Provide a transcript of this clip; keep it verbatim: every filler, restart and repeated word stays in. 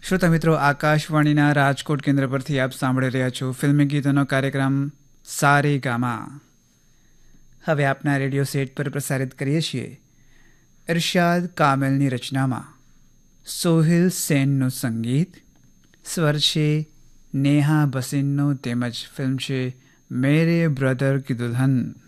શ્રોતા મિત્રો, આકાશવાણીના રાજકોટ કેન્દ્ર પરથી આપ સાંભળી રહ્યા છો ફિલ્મી ગીતોનો કાર્યક્રમ સારે ગામા. હવે આપના રેડિયો સેટ પર પ્રસારિત કરીએ છીએ ઇરશાદ કામેલની રચનામાં સોહિલ સેનનું સંગીત, સ્વર છે નેહા ભસીનનો, તેમજ ફિલ્મ છે મેરે બ્રધર કી દુલ્હન.